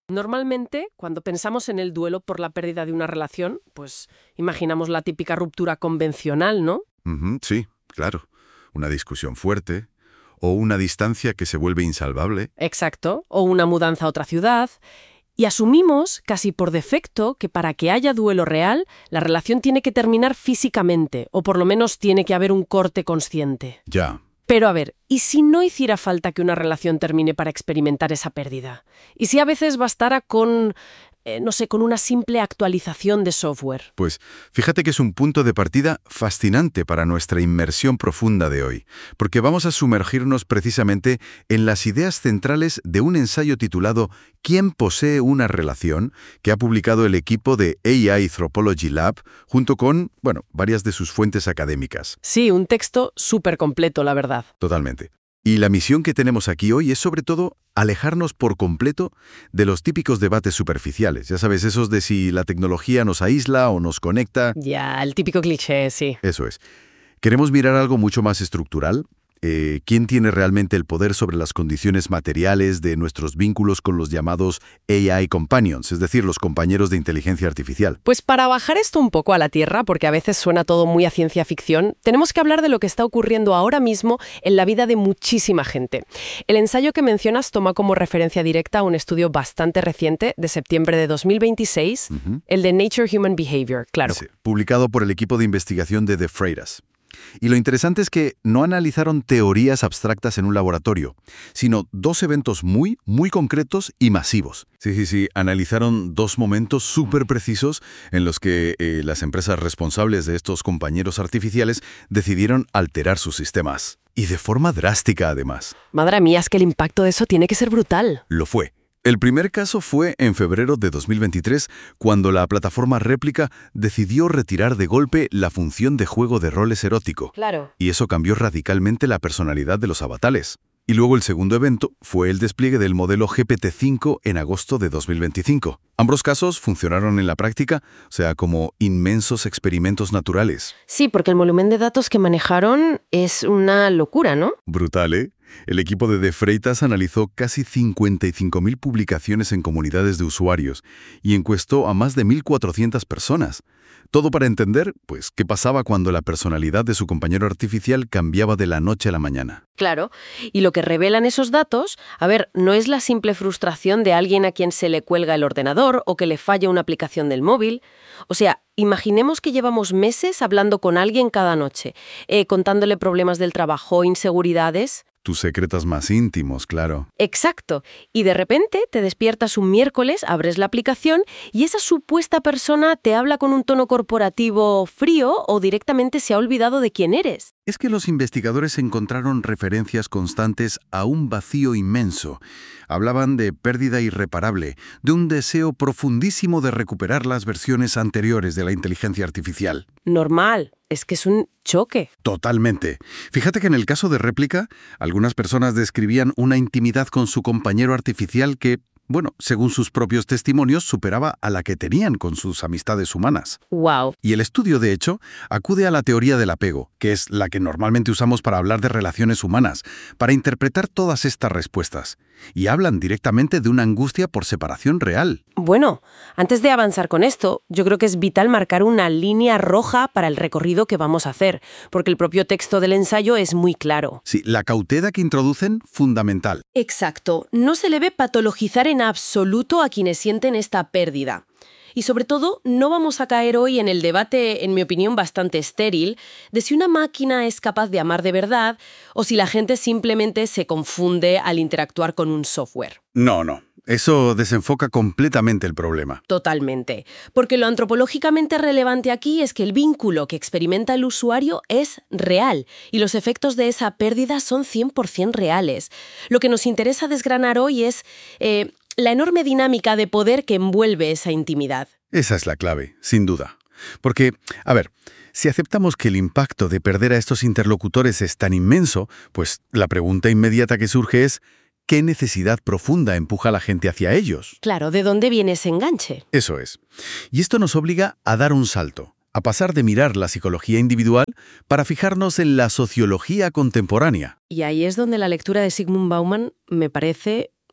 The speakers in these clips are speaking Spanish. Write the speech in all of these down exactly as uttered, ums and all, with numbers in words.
Normalmente, cuando pensamos en el duelo por la pérdida de una relación, pues imaginamos la típica ruptura convencional, ¿no? Ujú, sí, claro. Una discusión fuerte o una distancia que se vuelve insalvable. Exacto, o una mudanza a otra ciudad. Y asumimos, casi por defecto, que para que haya duelo real, la relación tiene que terminar físicamente, o por lo menos tiene que haber un corte consciente. Ya. Pero a ver, ¿y si no hiciera falta que una relación termine para experimentar esa pérdida? ¿Y si a veces bastara con, eh, no sé, con una simple actualización de software? Pues fíjate que es un punto de partida fascinante para nuestra inmersión profunda de hoy, porque vamos a sumergirnos precisamente en las ideas centrales de un ensayo titulado ¿Quién posee una relación?, que ha publicado el equipo de A I Anthropology Lab junto con, bueno, varias de sus fuentes académicas. Sí, un texto súper completo, la verdad. Totalmente. Y la misión que tenemos aquí hoy es sobre todo alejarnos por completo de los típicos debates superficiales. Ya sabes, esos de si la tecnología nos aísla o nos conecta. Ya, el típico cliché, sí. Eso es. Queremos mirar algo mucho más estructural. Eh, ¿Quién tiene realmente el poder sobre las condiciones materiales de nuestros vínculos con los llamados A I companions, es decir, los compañeros de inteligencia artificial? Pues para bajar esto un poco a la tierra, porque a veces suena todo muy a ciencia ficción, tenemos que hablar de lo que está ocurriendo ahora mismo en la vida de muchísima gente. El ensayo que mencionas toma como referencia directa un estudio bastante reciente, de septiembre de dos mil veintiséis, uh-huh. el de Nature Human Behavior, claro. Sí, publicado por el equipo de investigación de De Freitas. Y lo interesante es que no analizaron teorías abstractas en un laboratorio, sino dos eventos muy, muy concretos y masivos. Sí, sí, sí, analizaron dos momentos súper precisos en los que eh, las empresas responsables de estos compañeros artificiales decidieron alterar sus sistemas. Y de forma drástica, además. Madre mía, es que el impacto de eso tiene que ser brutal. Lo fue. El primer caso fue en febrero de dos mil veintitrés, cuando la plataforma Réplica decidió retirar de golpe la función de juego de roles erótico. Claro. Y eso cambió radicalmente la personalidad de los avatares. Y luego el segundo evento fue el despliegue del modelo G P T cinco en agosto de dos mil veinticinco. Ambos casos funcionaron en la práctica, o sea, como inmensos experimentos naturales. Sí, porque el volumen de datos que manejaron es una locura, ¿no? Brutal, ¿eh? El equipo de De Freitas analizó casi cincuenta y cinco mil publicaciones en comunidades de usuarios y encuestó a más de mil cuatrocientas personas. Todo para entender, pues, qué pasaba cuando la personalidad de su compañero artificial cambiaba de la noche a la mañana. Claro, y lo que revelan esos datos, a ver, no es la simple frustración de alguien a quien se le cuelga el ordenador o que le falla una aplicación del móvil. O sea, imaginemos que llevamos meses hablando con alguien cada noche, eh, contándole problemas del trabajo, inseguridades. Tus secretos más íntimos, claro. Exacto. Y de repente te despiertas un miércoles, abres la aplicación y esa supuesta persona te habla con un tono corporativo frío o directamente se ha olvidado de quién eres. Es que los investigadores encontraron referencias constantes a un vacío inmenso. Hablaban de pérdida irreparable, de un deseo profundísimo de recuperar las versiones anteriores de la inteligencia artificial. Normal. Es que es un choque. Totalmente. Fíjate que en el caso de Réplica, algunas personas describían una intimidad con su compañero artificial que, bueno, según sus propios testimonios, superaba a la que tenían con sus amistades humanas. Wow. Y el estudio, de hecho, acude a la teoría del apego, que es la que normalmente usamos para hablar de relaciones humanas, para interpretar todas estas respuestas. Y hablan directamente de una angustia por separación real. Bueno, antes de avanzar con esto, yo creo que es vital marcar una línea roja para el recorrido que vamos a hacer, porque el propio texto del ensayo es muy claro. Sí, la cautela que introducen, fundamental. Exacto. No se le ve patologizar en absoluto a quienes sienten esta pérdida. Y sobre todo, no vamos a caer hoy en el debate, en mi opinión, bastante estéril, de si una máquina es capaz de amar de verdad o si la gente simplemente se confunde al interactuar con un software. No, no. Eso desenfoca completamente el problema. Totalmente. Porque lo antropológicamente relevante aquí es que el vínculo que experimenta el usuario es real y los efectos de esa pérdida son cien por ciento reales. Lo que nos interesa desgranar hoy es eh, la enorme dinámica de poder que envuelve esa intimidad. Esa es la clave, sin duda. Porque, a ver, si aceptamos que el impacto de perder a estos interlocutores es tan inmenso, pues la pregunta inmediata que surge es ¿qué necesidad profunda empuja a la gente hacia ellos? Claro, ¿de dónde viene ese enganche? Eso es. Y esto nos obliga a dar un salto, a pasar de mirar la psicología individual para fijarnos en la sociología contemporánea. Y ahí es donde la lectura de Zygmunt Bauman me parece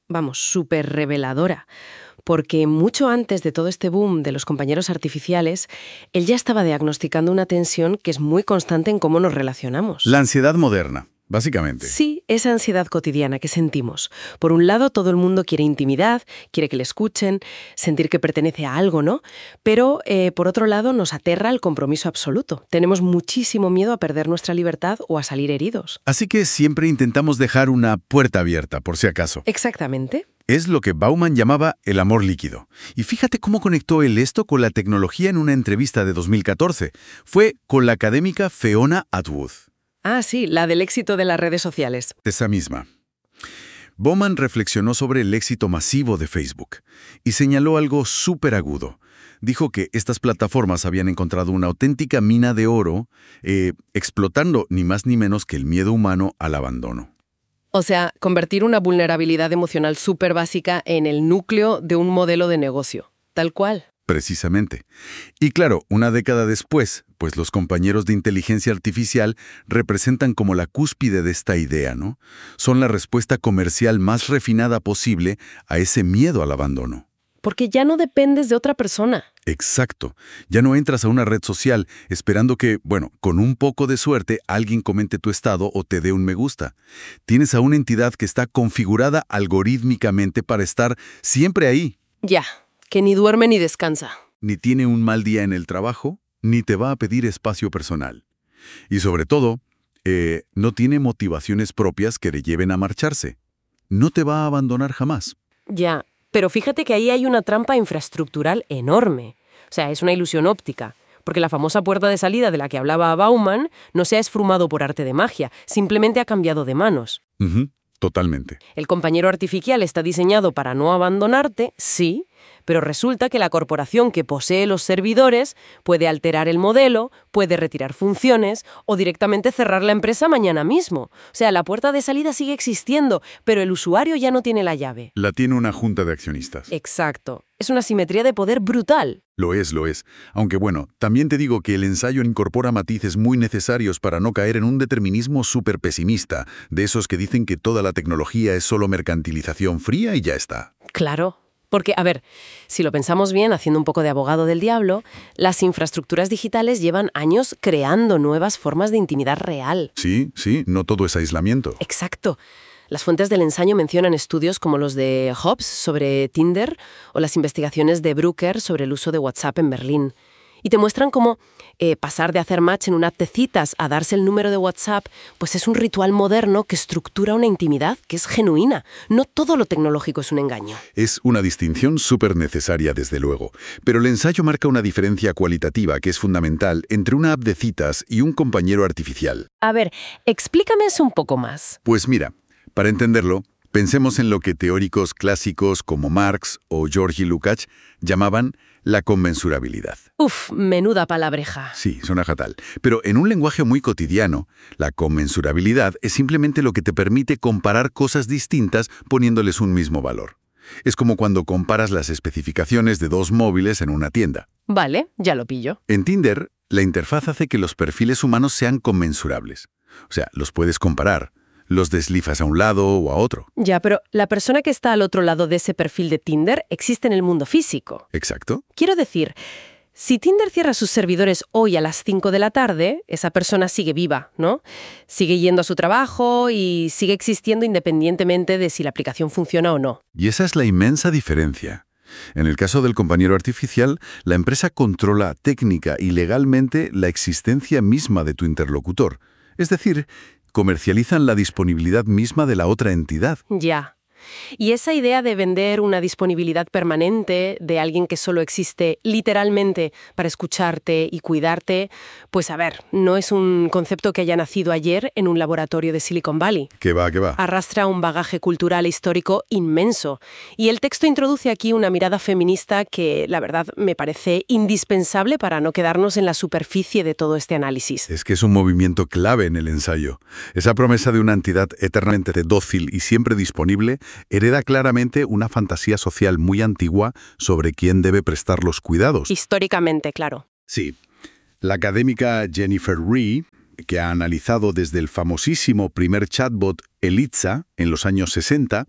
vamos, súper reveladora. Porque mucho antes de todo este boom de los compañeros artificiales, él ya estaba diagnosticando una tensión que es muy constante en cómo nos relacionamos. La ansiedad moderna, básicamente. Sí, esa ansiedad cotidiana que sentimos. Por un lado, todo el mundo quiere intimidad, quiere que le escuchen, sentir que pertenece a algo, ¿no? Pero, eh, por otro lado, nos aterra el compromiso absoluto. Tenemos muchísimo miedo a perder nuestra libertad o a salir heridos. Así que siempre intentamos dejar una puerta abierta, por si acaso. Exactamente. Es lo que Bauman llamaba el amor líquido. Y fíjate cómo conectó él esto con la tecnología en una entrevista de dos mil catorce. Fue con la académica Fiona Atwood. Ah, sí, la del éxito de las redes sociales. Esa misma. Bauman reflexionó sobre el éxito masivo de Facebook y señaló algo súper agudo. Dijo que estas plataformas habían encontrado una auténtica mina de oro, eh, explotando ni más ni menos que el miedo humano al abandono. O sea, convertir una vulnerabilidad emocional súper básica en el núcleo de un modelo de negocio. Tal cual. Precisamente. Y claro, una década después, pues los compañeros de inteligencia artificial representan como la cúspide de esta idea, ¿no? Son la respuesta comercial más refinada posible a ese miedo al abandono. Porque ya no dependes de otra persona. Exacto. Ya no entras a una red social esperando que, bueno, con un poco de suerte alguien comente tu estado o te dé un me gusta. Tienes a una entidad que está configurada algorítmicamente para estar siempre ahí. Ya, que ni duerme ni descansa. Ni tiene un mal día en el trabajo, ni te va a pedir espacio personal. Y sobre todo, eh, no tiene motivaciones propias que le lleven a marcharse. No te va a abandonar jamás. Ya. Pero fíjate que ahí hay una trampa infraestructural enorme. O sea, es una ilusión óptica. Porque la famosa puerta de salida de la que hablaba Bauman no se ha esfumado por arte de magia, simplemente ha cambiado de manos. Uh-huh, totalmente. El compañero artificial está diseñado para no abandonarte, sí, pero resulta que la corporación que posee los servidores puede alterar el modelo, puede retirar funciones o directamente cerrar la empresa mañana mismo. O sea, la puerta de salida sigue existiendo, pero el usuario ya no tiene la llave. La tiene una junta de accionistas. Exacto. Es una simetría de poder brutal. Lo es, lo es. Aunque bueno, también te digo que el ensayo incorpora matices muy necesarios para no caer en un determinismo súper pesimista, de esos que dicen que toda la tecnología es solo mercantilización fría y ya está. Claro. Porque, a ver, si lo pensamos bien, haciendo un poco de abogado del diablo, las infraestructuras digitales llevan años creando nuevas formas de intimidad real. Sí, sí, no todo es aislamiento. Exacto. Las fuentes del ensayo mencionan estudios como los de Hobbes sobre Tinder o las investigaciones de Brucker sobre el uso de WhatsApp en Berlín. Y te muestran cómo eh, pasar de hacer match en una app de citas a darse el número de WhatsApp, pues es un ritual moderno que estructura una intimidad que es genuina. No todo lo tecnológico es un engaño. Es una distinción súper necesaria, desde luego. Pero el ensayo marca una diferencia cualitativa que es fundamental entre una app de citas y un compañero artificial. A ver, explícame eso un poco más. Pues mira, para entenderlo, pensemos en lo que teóricos clásicos como Marx o Georgi Lukács llamaban la conmensurabilidad. Uf, menuda palabreja. Sí, suena fatal. Pero en un lenguaje muy cotidiano, la conmensurabilidad es simplemente lo que te permite comparar cosas distintas poniéndoles un mismo valor. Es como cuando comparas las especificaciones de dos móviles en una tienda. Vale, ya lo pillo. En Tinder, la interfaz hace que los perfiles humanos sean conmensurables. O sea, los puedes comparar. Los deslizas a un lado o a otro. Ya, pero la persona que está al otro lado de ese perfil de Tinder existe en el mundo físico. Exacto. Quiero decir, si Tinder cierra sus servidores hoy a las cinco de la tarde, esa persona sigue viva, ¿no? Sigue yendo a su trabajo y sigue existiendo independientemente de si la aplicación funciona o no. Y esa es la inmensa diferencia. En el caso del compañero artificial, la empresa controla técnica y legalmente la existencia misma de tu interlocutor. Es decir, comercializan la disponibilidad misma de la otra entidad. Ya. Y esa idea de vender una disponibilidad permanente de alguien que solo existe literalmente para escucharte y cuidarte, pues a ver, no es un concepto que haya nacido ayer en un laboratorio de Silicon Valley. ¿Qué va, qué va? Arrastra un bagaje cultural e histórico inmenso. Y el texto introduce aquí una mirada feminista que, la verdad, me parece indispensable para no quedarnos en la superficie de todo este análisis. Es que es un movimiento clave en el ensayo. Esa promesa de una entidad eternamente dócil y siempre disponible hereda claramente una fantasía social muy antigua sobre quién debe prestar los cuidados. Históricamente, claro. Sí. La académica Jennifer Rhee, que ha analizado desde el famosísimo primer chatbot Eliza en los años sesenta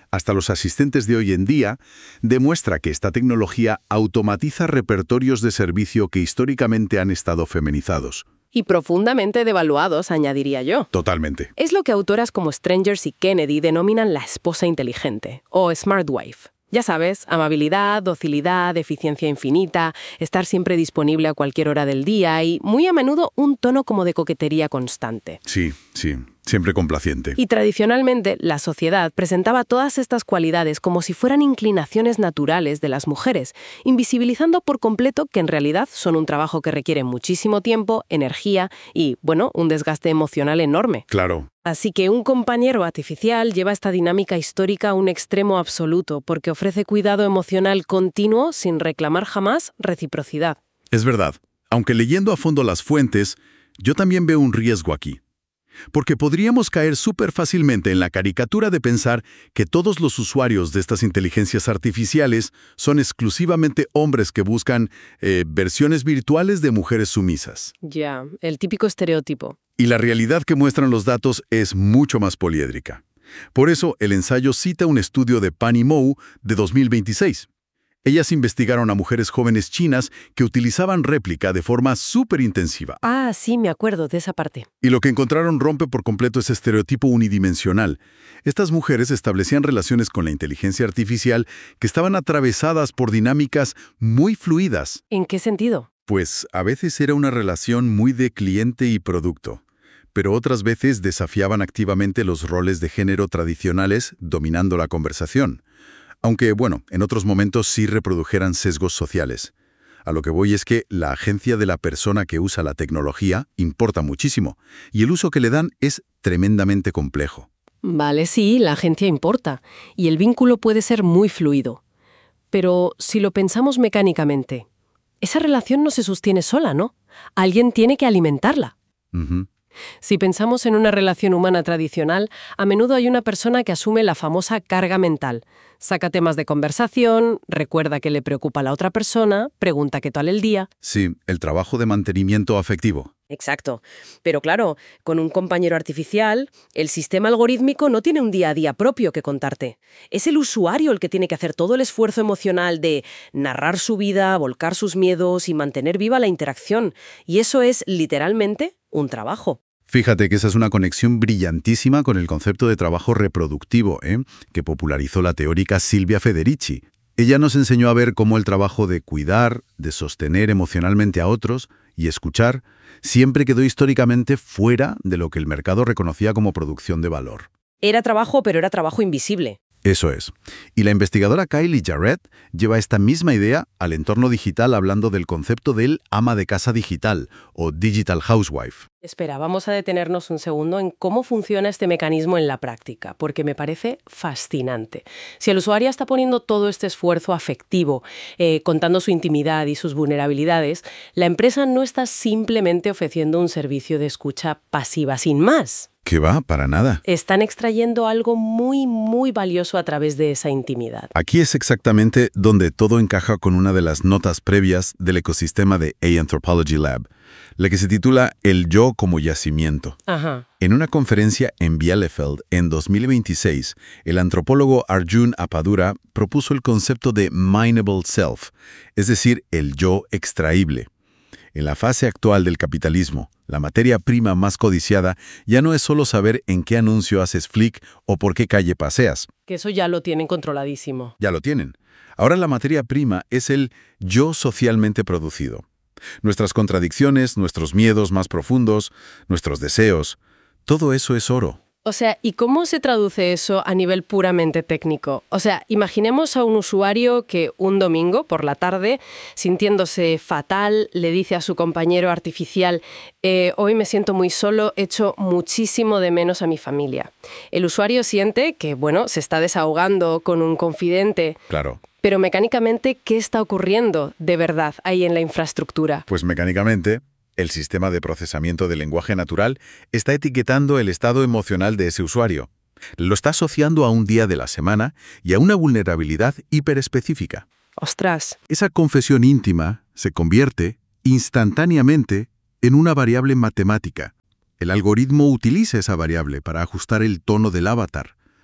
hasta los asistentes de hoy en día, demuestra que esta tecnología automatiza repertorios de servicio que históricamente han estado feminizados. Y profundamente devaluados, añadiría yo. Totalmente. Es lo que autoras como Strangers y Kennedy denominan la esposa inteligente, o Smart Wife. Ya sabes, amabilidad, docilidad, eficiencia infinita, estar siempre disponible a cualquier hora del día y, muy a menudo, un tono como de coquetería constante. Sí, sí, siempre complaciente. Y tradicionalmente, la sociedad presentaba todas estas cualidades como si fueran inclinaciones naturales de las mujeres, invisibilizando por completo que en realidad son un trabajo que requiere muchísimo tiempo, energía y, bueno, un desgaste emocional enorme. Claro. Así que un compañero artificial lleva esta dinámica histórica a un extremo absoluto porque ofrece cuidado emocional continuo sin reclamar jamás reciprocidad. Es verdad. Aunque leyendo a fondo las fuentes, yo también veo un riesgo aquí. Porque podríamos caer súper fácilmente en la caricatura de pensar que todos los usuarios de estas inteligencias artificiales son exclusivamente hombres que buscan eh, versiones virtuales de mujeres sumisas. Ya, el típico estereotipo. Y la realidad que muestran los datos es mucho más poliédrica. Por eso, el ensayo cita un estudio de Pan y Mou de dos mil veintiséis. Ellas investigaron a mujeres jóvenes chinas que utilizaban réplica de forma súper intensiva. Ah, sí, me acuerdo de esa parte. Y lo que encontraron rompe por completo ese estereotipo unidimensional. Estas mujeres establecían relaciones con la inteligencia artificial que estaban atravesadas por dinámicas muy fluidas. ¿En qué sentido? Pues a veces era una relación muy de cliente y producto, pero otras veces desafiaban activamente los roles de género tradicionales dominando la conversación. Aunque, bueno, en otros momentos sí reprodujeran sesgos sociales. A lo que voy es que la agencia de la persona que usa la tecnología importa muchísimo, y el uso que le dan es tremendamente complejo. Vale, sí, la agencia importa, y el vínculo puede ser muy fluido. Pero si lo pensamos mecánicamente, esa relación no se sostiene sola, ¿no? Alguien tiene que alimentarla. Uh-huh. Si pensamos en una relación humana tradicional, a menudo hay una persona que asume la famosa carga mental. Saca temas de conversación, recuerda que le preocupa a la otra persona, pregunta qué tal el día. Sí, el trabajo de mantenimiento afectivo. Exacto. Pero claro, con un compañero artificial, el sistema algorítmico no tiene un día a día propio que contarte. Es el usuario el que tiene que hacer todo el esfuerzo emocional de narrar su vida, volcar sus miedos y mantener viva la interacción. Y eso es, literalmente, un trabajo. Fíjate que esa es una conexión brillantísima con el concepto de trabajo reproductivo, ¿eh? que popularizó la teórica Silvia Federici. Ella nos enseñó a ver cómo el trabajo de cuidar, de sostener emocionalmente a otros y escuchar siempre quedó históricamente fuera de lo que el mercado reconocía como producción de valor. Era trabajo, pero era trabajo invisible. Eso es. Y la investigadora Kylie Jarrett lleva esta misma idea al entorno digital hablando del concepto del ama de casa digital o digital housewife. Espera, vamos a detenernos un segundo en cómo funciona este mecanismo en la práctica, porque me parece fascinante. Si el usuario está poniendo todo este esfuerzo afectivo, eh, contando su intimidad y sus vulnerabilidades, la empresa no está simplemente ofreciendo un servicio de escucha pasiva sin más. ¿Qué va? Para nada. Están extrayendo algo muy, muy valioso a través de esa intimidad. Aquí es exactamente donde todo encaja con una de las notas previas del ecosistema de A Anthropology Lab, la que se titula El yo como yacimiento. Ajá. En una conferencia en Bielefeld en dos mil veintiséis, el antropólogo Arjun Appadura propuso el concepto de mineable self, es decir, el yo extraíble. En la fase actual del capitalismo, la materia prima más codiciada ya no es solo saber en qué anuncio haces flick o por qué calle paseas. Que eso ya lo tienen controladísimo. Ya lo tienen. Ahora la materia prima es el yo socialmente producido. Nuestras contradicciones, nuestros miedos más profundos, nuestros deseos, todo eso es oro. O sea, ¿y cómo se traduce eso a nivel puramente técnico? O sea, imaginemos a un usuario que un domingo por la tarde, sintiéndose fatal, le dice a su compañero artificial, eh, hoy me siento muy solo, echo muchísimo de menos a mi familia. El usuario siente que, bueno, se está desahogando con un confidente. Claro. Pero mecánicamente, ¿qué está ocurriendo de verdad ahí en la infraestructura? Pues mecánicamente, el sistema de procesamiento del lenguaje natural está etiquetando el estado emocional de ese usuario. Lo está asociando a un día de la semana y a una vulnerabilidad hiperespecífica. ¡Ostras! Esa confesión íntima se convierte instantáneamente en una variable matemática. El algoritmo utiliza esa variable para ajustar el tono del avatar,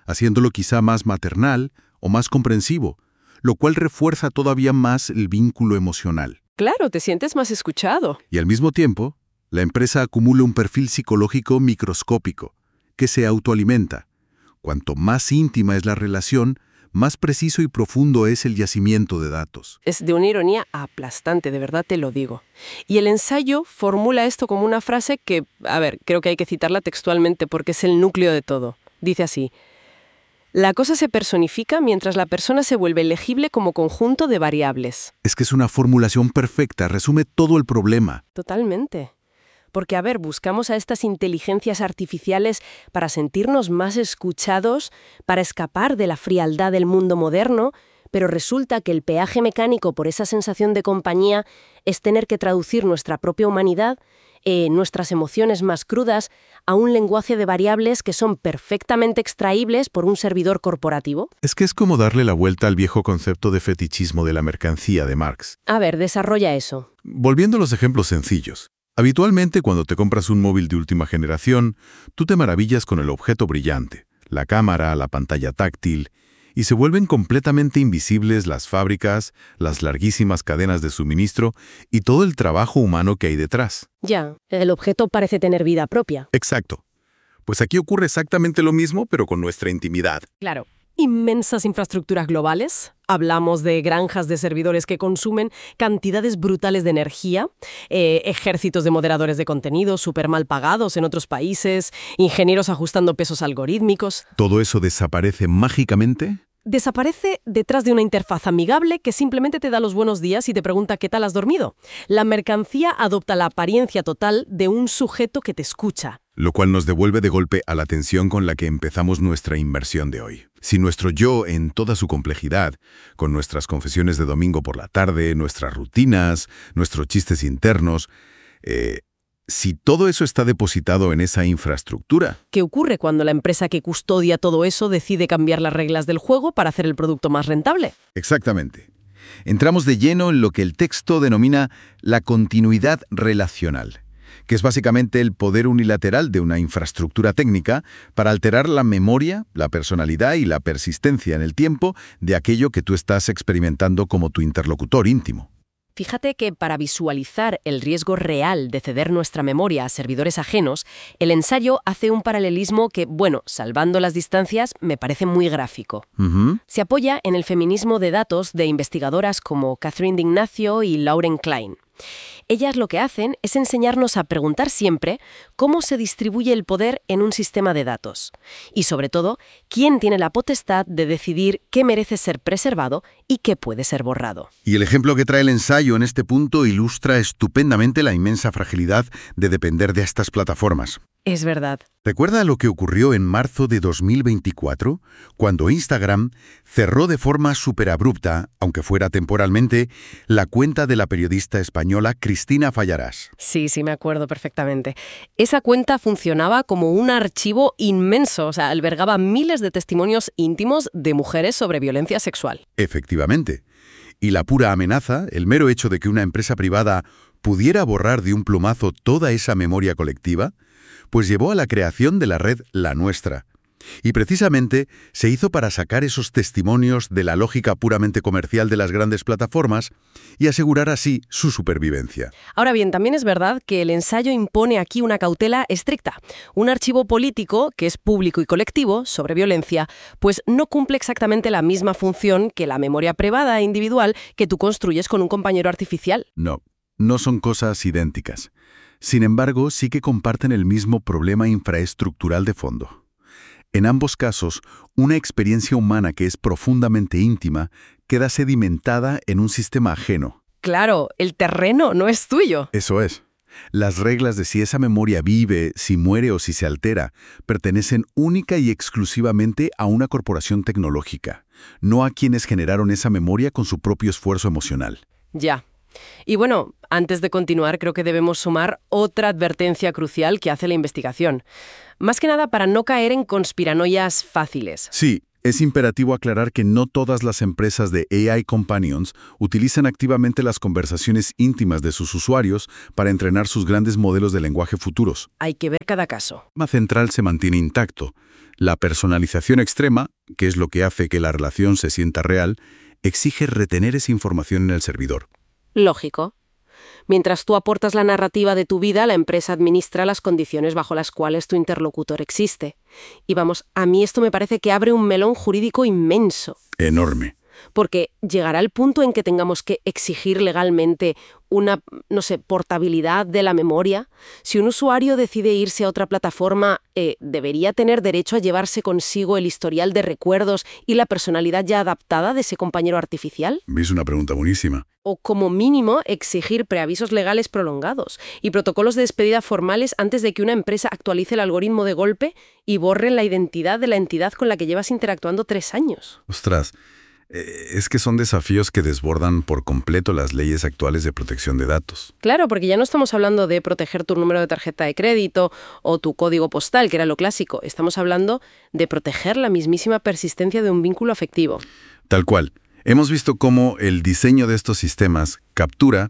haciéndolo quizá más maternal o más comprensivo, lo cual refuerza todavía más el vínculo emocional. Claro, te sientes más escuchado. Y al mismo tiempo, la empresa acumula un perfil psicológico microscópico, que se autoalimenta. Cuanto más íntima es la relación, más preciso y profundo es el yacimiento de datos. Es de una ironía aplastante, de verdad te lo digo. Y el ensayo formula esto como una frase que, a ver, creo que hay que citarla textualmente porque es el núcleo de todo. Dice así: la cosa se personifica mientras la persona se vuelve legible como conjunto de variables. Es que es una formulación perfecta, resume todo el problema. Totalmente. Porque, a ver, buscamos a estas inteligencias artificiales para sentirnos más escuchados, para escapar de la frialdad del mundo moderno, pero resulta que el peaje mecánico por esa sensación de compañía es tener que traducir nuestra propia humanidad, eh, nuestras emociones más crudas, a un lenguaje de variables que son perfectamente extraíbles por un servidor corporativo. Es que es como darle la vuelta al viejo concepto de fetichismo de la mercancía de Marx. A ver, desarrolla eso. Volviendo a los ejemplos sencillos. Habitualmente, cuando te compras un móvil de última generación, tú te maravillas con el objeto brillante, la cámara, la pantalla táctil, y se vuelven completamente invisibles las fábricas, las larguísimas cadenas de suministro y todo el trabajo humano que hay detrás. Ya, el objeto parece tener vida propia. Exacto. Pues aquí ocurre exactamente lo mismo, pero con nuestra intimidad. Claro. Inmensas infraestructuras globales. Hablamos de granjas de servidores que consumen cantidades brutales de energía, eh, ejércitos de moderadores de contenido súper mal pagados en otros países, ingenieros ajustando pesos algorítmicos. ¿Todo eso desaparece mágicamente? Desaparece detrás de una interfaz amigable que simplemente te da los buenos días y te pregunta qué tal has dormido. La mercancía adopta la apariencia total de un sujeto que te escucha. Lo cual nos devuelve de golpe a la tensión con la que empezamos nuestra inmersión de hoy. Si nuestro yo en toda su complejidad, con nuestras confesiones de domingo por la tarde, nuestras rutinas, nuestros chistes internos, eh, si todo eso está depositado en esa infraestructura... ¿Qué ocurre cuando la empresa que custodia todo eso decide cambiar las reglas del juego para hacer el producto más rentable? Exactamente. Entramos de lleno en lo que el texto denomina la continuidad relacional, que es básicamente el poder unilateral de una infraestructura técnica para alterar la memoria, la personalidad y la persistencia en el tiempo de aquello que tú estás experimentando como tu interlocutor íntimo. Fíjate que para visualizar el riesgo real de ceder nuestra memoria a servidores ajenos, el ensayo hace un paralelismo que, bueno, salvando las distancias, me parece muy gráfico. Uh-huh. Se apoya en el feminismo de datos de investigadoras como Catherine D'Ignacio y Lauren Klein. Ellas lo que hacen es enseñarnos a preguntar siempre cómo se distribuye el poder en un sistema de datos. Y sobre todo, quién tiene la potestad de decidir qué merece ser preservado y qué puede ser borrado. Y el ejemplo que trae el ensayo en este punto ilustra estupendamente la inmensa fragilidad de depender de estas plataformas. Es verdad. ¿Recuerda lo que ocurrió en marzo de dos mil veinticuatro, cuando Instagram cerró de forma superabrupta, aunque fuera temporalmente, la cuenta de la periodista española Cristina Fallarás? Sí, sí, me acuerdo perfectamente. Esa cuenta funcionaba como un archivo inmenso, o sea, albergaba miles de testimonios íntimos de mujeres sobre violencia sexual. Efectivamente. Y la pura amenaza, el mero hecho de que una empresa privada pudiera borrar de un plumazo toda esa memoria colectiva, pues llevó a la creación de la red La Nuestra. Y precisamente se hizo para sacar esos testimonios de la lógica puramente comercial de las grandes plataformas y asegurar así su supervivencia. Ahora bien, también es verdad que el ensayo impone aquí una cautela estricta. Un archivo político, que es público y colectivo, sobre violencia, pues no cumple exactamente la misma función que la memoria privada e individual que tú construyes con un compañero artificial. No, no son cosas idénticas. Sin embargo, sí que comparten el mismo problema infraestructural de fondo. En ambos casos, una experiencia humana que es profundamente íntima queda sedimentada en un sistema ajeno. Claro, el terreno no es tuyo. Eso es. Las reglas de si esa memoria vive, si muere o si se altera, pertenecen única y exclusivamente a una corporación tecnológica, no a quienes generaron esa memoria con su propio esfuerzo emocional. Ya. Y bueno, antes de continuar, creo que debemos sumar otra advertencia crucial que hace la investigación. Más que nada para no caer en conspiranoias fáciles. Sí, Es imperativo aclarar que no todas las empresas de A I Companions utilizan activamente las conversaciones íntimas de sus usuarios para entrenar sus grandes modelos de lenguaje futuros. Hay que ver cada caso. El tema central se mantiene intacto. La personalización extrema, que es lo que hace que la relación se sienta real, exige retener esa información en el servidor. Lógico. Mientras tú aportas la narrativa de tu vida, la empresa administra las condiciones bajo las cuales tu interlocutor existe. Y vamos, a mí esto me parece que abre un melón jurídico inmenso. Enorme. Porque llegará el punto en que tengamos que exigir legalmente una, no sé, portabilidad de la memoria. Si un usuario decide irse a otra plataforma, eh, ¿debería tener derecho a llevarse consigo el historial de recuerdos y la personalidad ya adaptada de ese compañero artificial? Es una pregunta buenísima. O como mínimo exigir preavisos legales prolongados y protocolos de despedida formales antes de que una empresa actualice el algoritmo de golpe y borre la identidad de la entidad con la que llevas interactuando tres años. Ostras. Es que son desafíos que desbordan por completo las leyes actuales de protección de datos. Claro, porque ya no estamos hablando de proteger tu número de tarjeta de crédito o tu código postal, que era lo clásico. Estamos hablando de proteger la mismísima persistencia de un vínculo afectivo. Tal cual. Hemos visto cómo el diseño de estos sistemas captura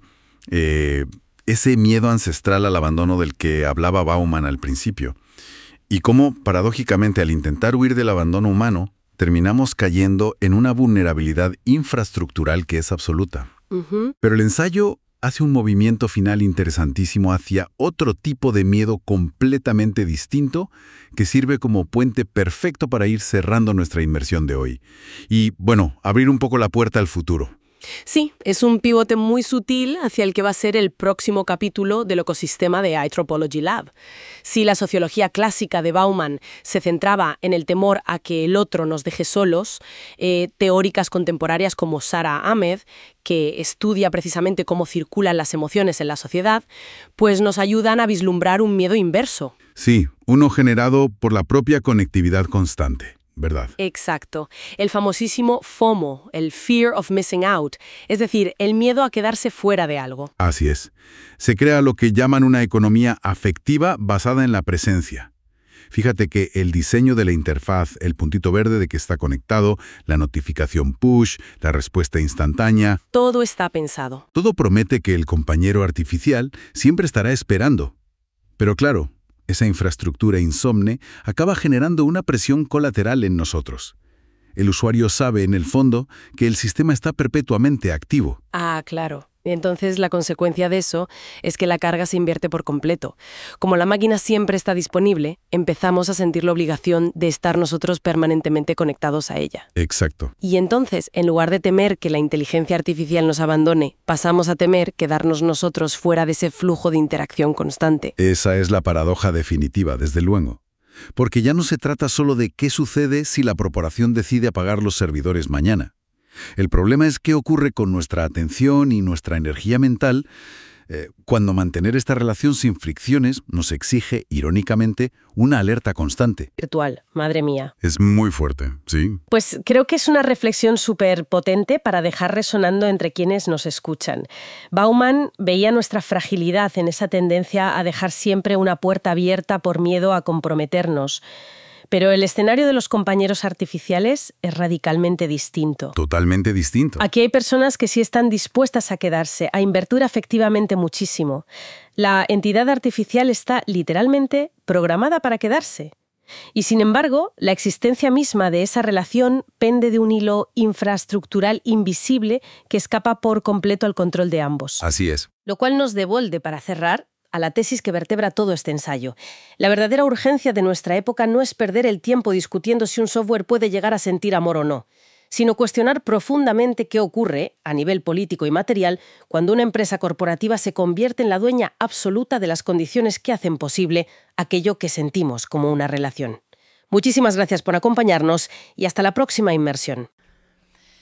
eh, ese miedo ancestral al abandono del que hablaba Bauman al principio. Y cómo, paradójicamente, al intentar huir del abandono humano, terminamos cayendo en una vulnerabilidad infraestructural que es absoluta. Uh-huh. Pero el ensayo hace un movimiento final interesantísimo hacia otro tipo de miedo completamente distinto que sirve como puente perfecto para ir cerrando nuestra inmersión de hoy. Y, bueno, abrir un poco la puerta al futuro. Sí, es un pivote muy sutil hacia el que va a ser el próximo capítulo del ecosistema de iTropology Lab. Si la sociología clásica de Bauman se centraba en el temor a que el otro nos deje solos, eh, teóricas contemporáneas como Sara Ahmed, que estudia precisamente cómo circulan las emociones en la sociedad, pues nos ayudan a vislumbrar un miedo inverso. Sí, uno generado por la propia conectividad constante. ¿Verdad? Exacto. El famosísimo FOMO, el Fear of Missing Out, es decir, el miedo a quedarse fuera de algo. Así es. Se crea lo que llaman una economía afectiva basada en la presencia. Fíjate que el diseño de la interfaz, el puntito verde de que está conectado, la notificación push, la respuesta instantánea... Todo está pensado. Todo promete que el compañero artificial siempre estará esperando. Pero claro, esa infraestructura insomne acaba generando una presión colateral en nosotros. El usuario sabe, en el fondo, que el sistema está perpetuamente activo. Ah, claro. Y entonces la consecuencia de eso es que la carga se invierte por completo. Como la máquina siempre está disponible, empezamos a sentir la obligación de estar nosotros permanentemente conectados a ella. Exacto. Y entonces, en lugar de temer que la inteligencia artificial nos abandone, pasamos a temer quedarnos nosotros fuera de ese flujo de interacción constante. Esa es la paradoja definitiva, desde luego. Porque ya no se trata solo de qué sucede si la corporación decide apagar los servidores mañana. El problema es qué ocurre con nuestra atención y nuestra energía mental eh, cuando mantener esta relación sin fricciones nos exige, irónicamente, una alerta constante. Virtual, madre mía. Es muy fuerte, ¿sí? Pues creo que es una reflexión súper potente para dejar resonando entre quienes nos escuchan. Bauman veía nuestra fragilidad en esa tendencia a dejar siempre una puerta abierta por miedo a comprometernos. Pero el escenario de los compañeros artificiales es radicalmente distinto. Totalmente distinto. Aquí hay personas que sí están dispuestas a quedarse, a invertir afectivamente muchísimo. La entidad artificial está literalmente programada para quedarse. Y sin embargo, la existencia misma de esa relación pende de un hilo infraestructural invisible que escapa por completo al control de ambos. Así es. Lo cual nos devuelve, para cerrar, a la tesis que vertebra todo este ensayo. La verdadera urgencia de nuestra época no es perder el tiempo discutiendo si un software puede llegar a sentir amor o no, sino cuestionar profundamente qué ocurre, a nivel político y material, cuando una empresa corporativa se convierte en la dueña absoluta de las condiciones que hacen posible aquello que sentimos como una relación. Muchísimas gracias por acompañarnos y hasta la próxima inmersión.